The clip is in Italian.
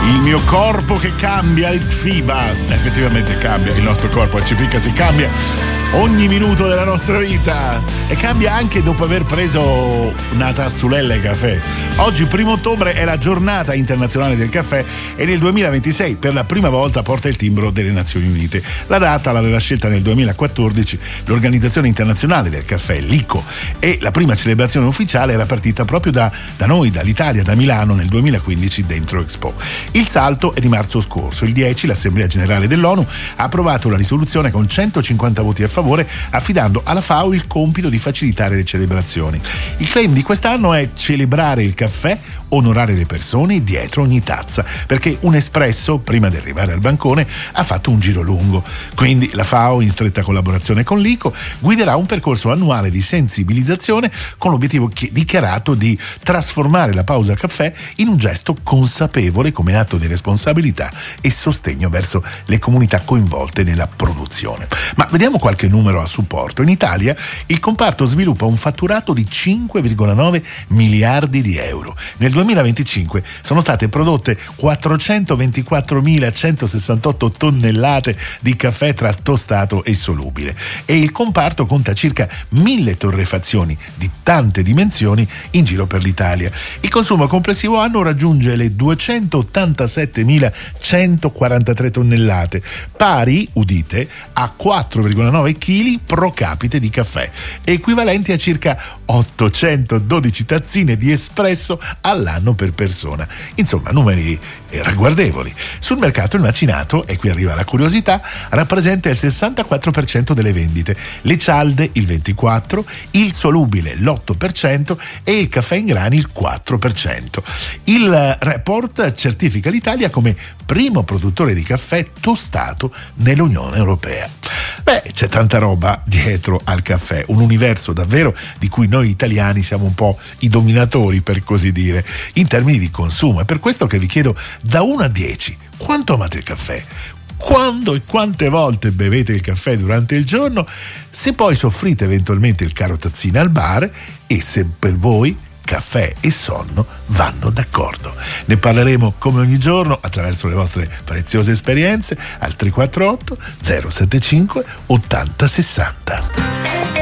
Il mio corpo che cambia, il FIBA. Effettivamente cambia, il nostro corpo a Cipica si cambia ogni minuto della nostra vita e cambia anche dopo aver preso una tazzulella di caffè. Oggi 1 ottobre è la giornata internazionale del caffè e nel 2026 per la prima volta porta il timbro delle Nazioni Unite. La data l'aveva scelta nel 2014 l'Organizzazione Internazionale del Caffè, l'ICO, e la prima celebrazione ufficiale era partita proprio da noi, dall'Italia, da Milano nel 2015 dentro Expo. Il salto è di marzo scorso. Il 10 l'Assemblea Generale dell'ONU ha approvato la risoluzione con 150 voti a favore, affidando alla FAO il compito di facilitare le celebrazioni. Il claim di quest'anno è celebrare il caffè, onorare le persone dietro ogni tazza, perché un espresso, prima di arrivare al bancone, ha fatto un giro lungo. Quindi la FAO, in stretta collaborazione con l'ICO, guiderà un percorso annuale di sensibilizzazione con l'obiettivo dichiarato di trasformare la pausa caffè in un gesto consapevole come atto di responsabilità e sostegno verso le comunità coinvolte nella produzione. Ma vediamo qualche numero a supporto. In Italia il comparto sviluppa un fatturato di 5,9 miliardi di euro. Nel 2025 sono state prodotte 424.168 tonnellate di caffè tra tostato e solubile e il comparto conta circa 1.000 torrefazioni di tante dimensioni in giro per l'Italia. Il consumo complessivo annuo raggiunge le 287.143 tonnellate, pari, udite, a 4,9 kg pro capite di caffè, equivalenti a circa 812 tazzine di espresso all'anno per persona. Insomma, numeri ragguardevoli. Sul mercato il macinato, e qui arriva la curiosità, rappresenta il 64% delle vendite, le cialde il 24%, il solubile l'8% e il caffè in grani il 4%. Il report certifica l'Italia come primo produttore di caffè tostato nell'Unione Europea. C'è tanta roba dietro al caffè, un universo davvero di cui noi italiani siamo un po' i dominatori, per così dire, in termini di consumo. È per questo che vi chiedo, da 1 a 10, quanto amate il caffè? Quando e quante volte bevete il caffè durante il giorno? Se poi soffrite eventualmente il caro tazzina al bar e se per voi caffè e sonno vanno d'accordo. Ne parleremo come ogni giorno attraverso le vostre preziose esperienze al 348 075 80 60.